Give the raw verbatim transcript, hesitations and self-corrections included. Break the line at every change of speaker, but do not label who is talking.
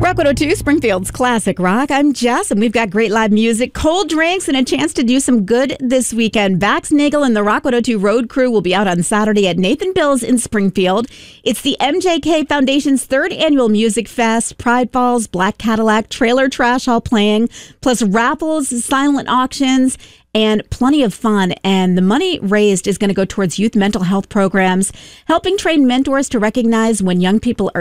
Rock one oh two, Springfield's Classic Rock. I'm Jess, and we've got great live music, cold drinks, and a chance to do some good this weekend. Bax Nagel and the Rock one oh two Road Crew will be out on Saturday at Nathan Bill's in Springfield. It's the M J K Foundation's third annual music fest. Pride Falls, Black Cadillac, Trailer Trash all playing, plus raffles, silent auctions, and plenty of fun. And the money raised is going to go towards youth mental health programs, helping train mentors to recognize when young people are